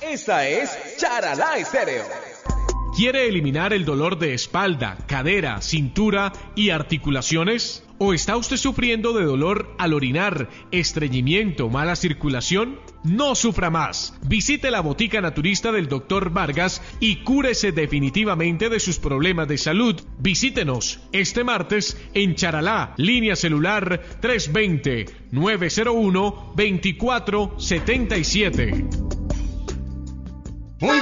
Esta es Charalá Estéreo. ¿Quiere eliminar el dolor de espalda, cadera, cintura y articulaciones? ¿O está usted sufriendo de dolor al orinar, estreñimiento, mala circulación? No sufra más. Visite la botica naturista del Dr. Vargas y cúrese definitivamente de sus problemas de salud. Visítenos este martes en Charalá, línea celular 320-901-2477.